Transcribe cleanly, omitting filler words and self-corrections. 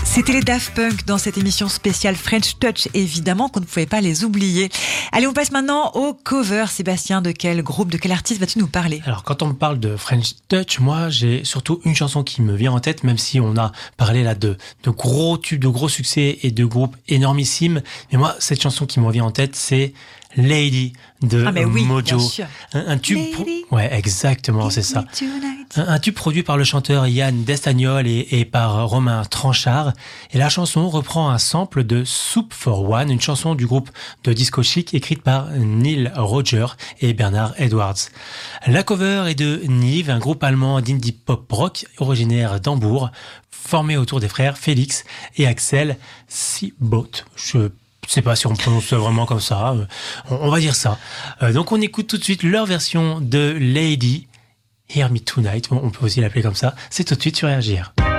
C'était les Daft Punk dans cette émission spéciale French Touch, évidemment qu'on ne pouvait pas les oublier. Allez, on passe maintenant au cover. Sébastien, de quel groupe, de quel artiste vas-tu nous parler ? Alors, quand on me parle de French Touch, moi, j'ai surtout une chanson qui me vient en tête, même si on a parlé là de gros tubes, de gros succès et de groupes énormissimes. Mais moi, cette chanson qui me revient en tête, c'est Lady de Mojo. Bien sûr. Un tube. Ouais, exactement, c'est ça. Un tube produit par le chanteur Yann Destagnol et par Romain Tranchard. Et la chanson reprend un sample de Soup for One, une chanson du groupe de disco chic écrite par Neil Roger et Bernard Edwards. La cover est de Nive, un groupe allemand d'indie pop rock originaire d'Hambourg, formé autour des frères Félix et Axel Seaboat. Je sais pas si on prononce vraiment comme ça. On va dire ça. Donc on écoute tout de suite leur version de Lady, Hear Me Tonight. On peut aussi l'appeler comme ça. C'est tout de suite sur RJR.